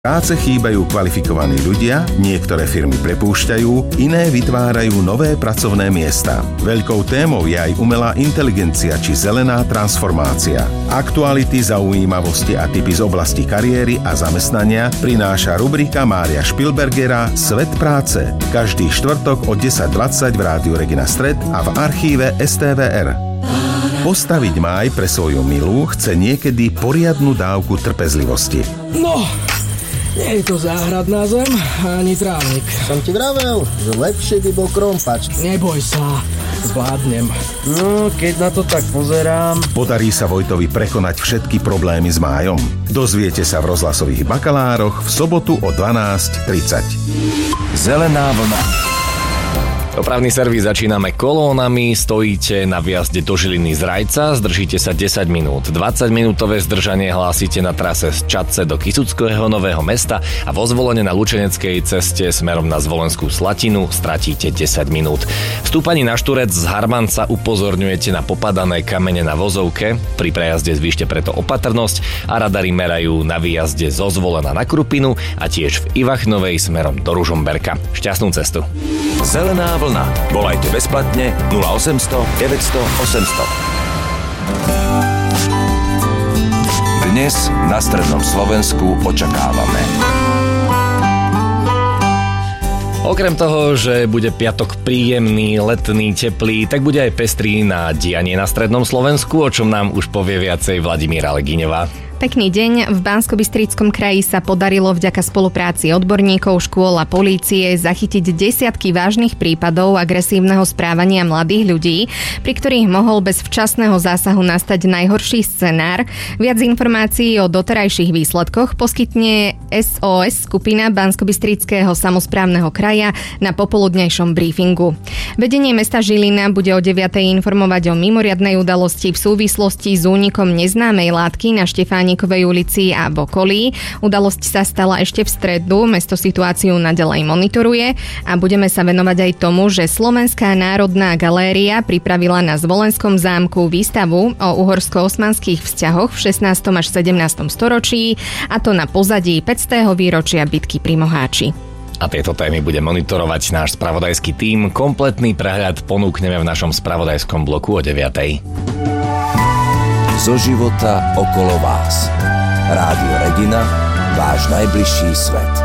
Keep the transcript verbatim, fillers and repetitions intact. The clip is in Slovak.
Práce chýbajú kvalifikovaní ľudia, niektoré firmy prepúšťajú, iné vytvárajú nové pracovné miesta. Veľkou témou je aj umelá inteligencia či zelená transformácia. Aktuality, zaujímavosti a tipy z oblasti kariéry a zamestnania prináša rubrika Mária Špilbergera Svet práce. Každý štvrtok od desať dvadsať v rádiu Regina Stred a v archíve es té vé er. Postaviť máj pre svoju milú chce niekedy poriadnu dávku trpezlivosti. No! Nie je to záhradná zem, ani trávnik. Som ti vravel, že lepšie by bol krompač. Neboj sa, zvládnem. No, keď na to tak pozerám... Podarí sa Vojtovi prekonať všetky problémy s májom? Dozviete sa v rozhlasových bakalároch v sobotu o dvanásť tridsať. Zelená vlna. Opravný servis začíname kolónami, stojíte na výjazde do Žiliny z Rajca, zdržíte sa desať minút. dvadsaťminútové zdržanie hlásite na trase z Čadce do Kysuckého Nového Mesta a vo Zvolene na Lučeneckej ceste smerom na Zvolenskú Slatinu stratíte desať minút. V stúpaní na Šturec z Harmanca upozorňujete na popadané kamene na vozovke, pri prejazde zvýšte preto opatrnosť a radary merajú na výjazde zo Zvolena na Krupinu a tiež v Ivachnovej smerom do Ružomberka. Šťastnú cestu. Zelená vlna. Volajte bezplatne nula osemsto deväťsto osemsto. Dnes na strednom Slovensku očakávame. Okrem toho, že bude piatok príjemný, letný, teplý, tak bude aj pestrý na dianie na strednom Slovensku, o čom nám už povie viacej Vladimíra Legiňová. Pekný deň. V Banskobystrickom kraji sa podarilo vďaka spolupráci odborníkov, škôl a polície zachytiť desiatky vážnych prípadov agresívneho správania mladých ľudí, pri ktorých mohol bez včasného zásahu nastať najhorší scenár. Viac informácií o doterajších výsledkoch poskytne es ó es skupina Banskobystrického samosprávneho kraja na popoludnejšom briefingu. Vedenie mesta Žilina bude o deviatej informovať o mimoriadnej udalosti v súvislosti s únikom neznámej látky na Štefáni Kovej ulici a v okolí. Udalosť sa stala ešte v stredu, mesto situáciu naďalej monitoruje a budeme sa venovať aj tomu, že Slovenská národná galéria pripravila na Zvolenskom zámku výstavu o uhorsko-osmanských vzťahoch v šestnástom až sedemnástom storočí, a to na pozadí päťstého výročia bitky pri Moháči. A tieto témy bude monitorovať náš spravodajský tím. Kompletný prehľad ponúkneme v našom spravodajskom bloku o deviatej. Zo života okolo vás. Rádio Regina, váš najbližší svet.